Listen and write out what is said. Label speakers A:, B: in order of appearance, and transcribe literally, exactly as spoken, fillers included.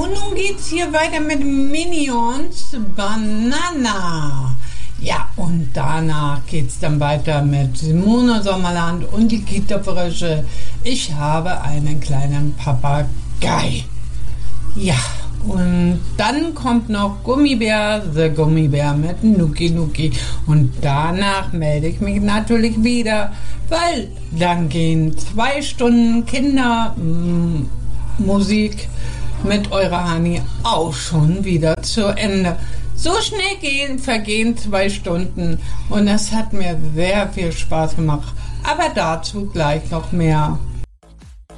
A: Und nun geht's hier weiter mit Minions Banana. Ja, und danach geht's dann weiter mit Simone Sommerland und die Kita-Frösche. Ich habe einen kleinen Papagei. Ja, und dann kommt noch Gummibär, The Gummibär mit Nuki Nuki. Und danach melde ich mich natürlich wieder, weil dann gehen zwei Stunden Kindermusik mit eurer Hani auch schon wieder zu Ende. So schnell gehen, vergehen zwei Stunden und das hat mir sehr viel Spaß gemacht. Aber dazu gleich noch mehr.